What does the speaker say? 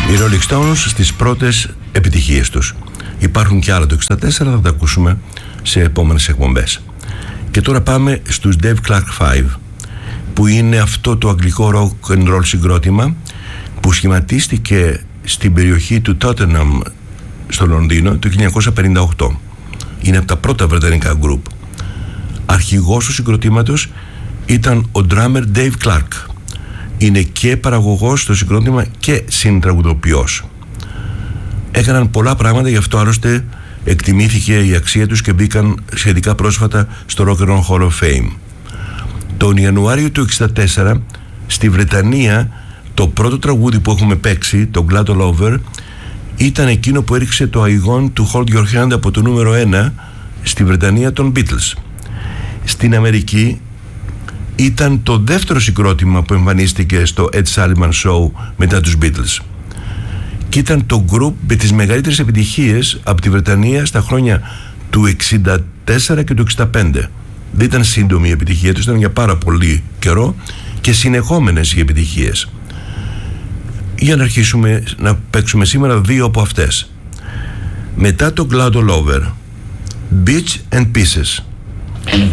Οι Rolling Stones στις πρώτες επιτυχίες τους. Υπάρχουν και άλλα το 64, θα τα ακούσουμε σε επόμενες εκπομπές. Και τώρα πάμε στους Dave Clark 5, που είναι αυτό το αγγλικό rock and roll συγκρότημα που σχηματίστηκε στην περιοχή του Tottenham στο Λονδίνο το 1958. Είναι από τα πρώτα βρετανικά γκρουπ. Αρχηγός του συγκροτήματος ήταν ο drummer Dave Clark. Είναι και παραγωγός στο συγκρότημα και συντραγουδοποιός. Έκαναν πολλά πράγματα, γι' αυτό άλλωστε εκτιμήθηκε η αξία τους και μπήκαν σχετικά πρόσφατα στο Rock and Roll Hall of Fame. Τον Ιανουάριο του 1964 στη Βρετανία το πρώτο τραγούδι που έχουμε παίξει, το Glad All Over, ήταν εκείνο που έριξε το αηγόν του Hold Your Hand από το νούμερο 1 στη Βρετανία των Beatles. Στην Αμερική ήταν το δεύτερο συγκρότημα που εμφανίστηκε στο Ed Sullivan Show μετά τους Beatles. Και ήταν το group με τις μεγαλύτερες επιτυχίες από τη Βρετανία στα χρόνια του 64 και του 65. Δεν ήταν σύντομη η επιτυχία τους, ήταν για πάρα πολύ καιρό και συνεχόμενες οι επιτυχίες. Για να αρχίσουμε να παίξουμε σήμερα δύο από αυτές. Μετά το Glad All Over, Bits and Pieces.